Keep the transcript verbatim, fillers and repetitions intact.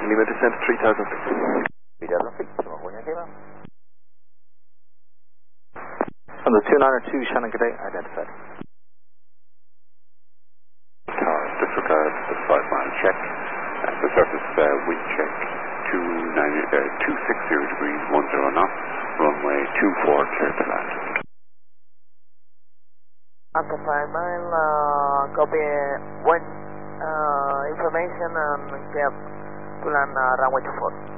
Lima descent three thousand feet. three thousand feet, California, Lima. From the two nine or two, Shannon Cadet, identified. Tower, disregard the five mile check. At the surface uh, wind check, two nine, uh, two six zero degrees, one zero knots, runway two four, clear to land. After five mile, uh, copy wind uh, information and clear to land uh, runway two four.